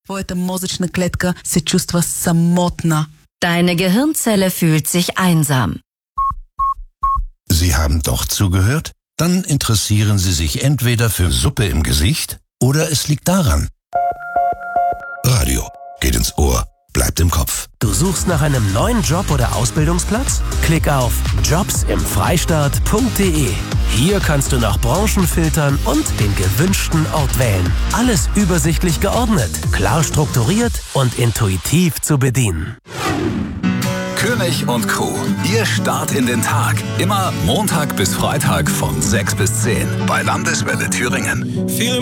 Твоята мозъчна клетка се чувства самотна. Deine Gehirnzelle fühlt sich einsam. Sie haben doch zugehört? Dann interessieren Sie sich entweder für Suppe im Gesicht oder es liegt daran. Radio geht ins Ohr, bleibt im Kopf. Du suchst nach einem neuen Job oder Ausbildungsplatz? Klick auf jobsimfreistaat.de. Hier kannst du nach Branchen filtern und den gewünschten Ort wählen. Alles übersichtlich geordnet, klar strukturiert und intuitiv zu bedienen. König und Crew, Ihr Start in den Tag. Immer Montag bis Freitag von 6 bis 10 bei Landeswelle Thüringen.